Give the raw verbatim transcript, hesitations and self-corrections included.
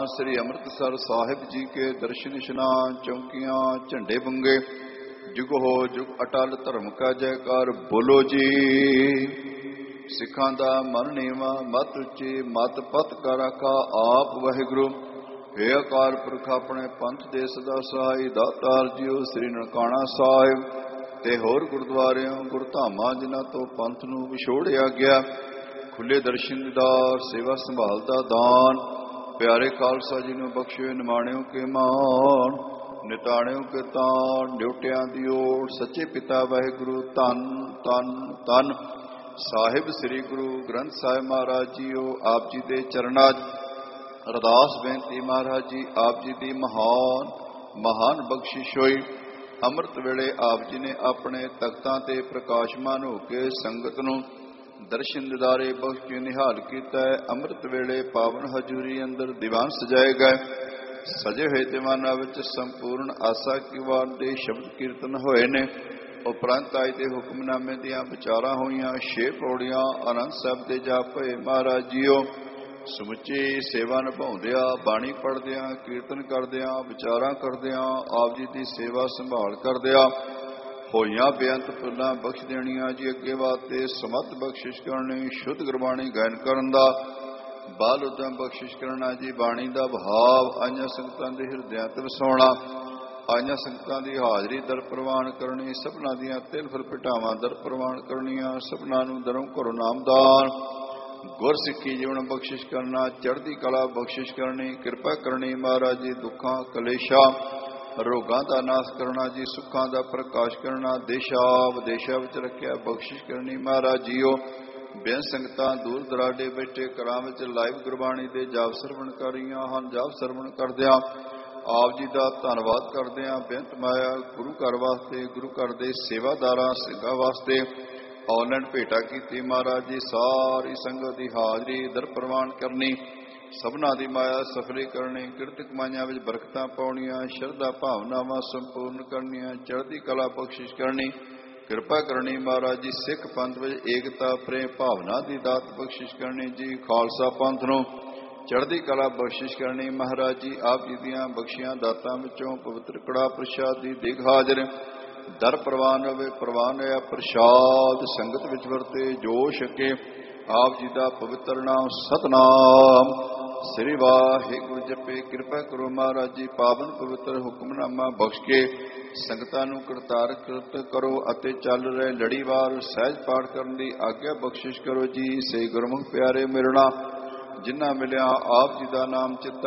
श्री अमृतसर साहिब जी के दर्शन इशनान चौकियां झंडे बंगे जुग हो जुग अटल धर्म का जयकार बोलो जी। सिखां दा मन नीवा मत उच्ची मत पत कर रखा आप वाहिगुरु। हे अकाल पुरख अपने पंथ दे सदा सहाय दातार जीओ श्री ननकाना साहिब ते होर गुरुद्वारियों गुरधामां जिन्हां तो पंथ नूं विछोड़िया गया। खुले दर्शन दीदार सेवा संभाल दा दान प्यारे खालसा जी नूं बख्शियो निमाणियों के मान निताणियों के तान ड्योटियां दी ओट सच्चे पिता वाहिगुरु धन धन धन साहिब श्री गुरु ग्रंथ साहिब महाराज जीओ आप जी दे चरणां अरदास बेनती महाराज जी आप जी दी महान महान बख्शिश होई। अमृत वेले आप जी ने अपने तख्तां ते प्रकाशमान हो के संगत नूं दर्शन दिदारे बख्श के निहाल किया है। अमृत वेले पावन हजूरी अंदर दीवान सजाए गए सजे हुए दीवाना विच संपूर्ण आसा की वार दे शब्द कीर्तन होए ने। उपरंत आए दे हुक्मनामे दियां विचारां होईयां छे पौड़ियां आनंद साहब दे जाप होए महाराज जीओ। समुची सेवा निभाउंदियां बाणी पढ़दियां कीर्तन करदियां विचारां करदियां आप जी दी सेवा संभाल करदियां होइयां बेअंत फुल्लां बख्श देणियां जी अगे वास्ते समत बख्शिश करनी शुद्ध गुरबाणी गायन करन दा बाल उद्यम बख्शिश करना जी। बाणी दा भाव आइयां संगतां दे हिरदियां ते वसाउणा आइयां संगतां दी हाजरी दर प्रवान करनी सबना दियां तिल फुल पिटावां दर प्रवान करनियां सबना नूं दरों घरों नामदान गुर सिੱਖੀ जीवन बख्शिश करना चढ़दी कला बख्शिश करनी किरपा करनी महाराज जी। दुखां कलेशा रोगां दा नाश करना जी सुखां दा प्रकाश करना देशा विदेशा विच रखिया बख्शिश करनी महाराज जीओ। बेन संगतां दूर दराडे बैठे घरां विच लाइव गुरबाणी दे जाप सरवण कर रहीआं हन। जाप सरवण करदिआं आप जी दा धन्नवाद करदिआं बेनत माया गुरु घर वास्ते गुरु घर दे सेवादारां सिंघां वास्ते ऑनलाइन भेटा कीती महाराज जी। सारी संगत दी हाजरी दर प्रवान करनी सबना दी माया सफली करनी किरत कमाइयां विच बरकतां पाउणियां शरधा भावनावां संपूर्ण करनियां चढ़दी कला बख्शिश करनी किरपा करनी महाराज जी। सिख पंथ विच एकता प्रेम भावना दी दात बख्शिश करनी जी। खालसा पंथ नूं चढ़दी कला बख्शिश करनी महाराज जी। आप जी दियां बख्शियां दातां विचों पवित्र कड़ा प्रसाद दी दिग हाजर दर प्रवान होवे प्रवान होया प्रसाद संगत विच वरते जो छके आप जी दा पवित्र नाम सतनाम श्री वाहिगुरू जपे। किरपा करो महाराज जी पावन पवित्र हुक्मनामा बख्श के संगतां नूं करतार कृत करो अते चल रहे लड़ीवार सहज पाठ करन दी आग्या बख्शिश करो जी। सही गुरमुख प्यारे मिलना जिन्हां मिलिया आप जी दा नाम चित्त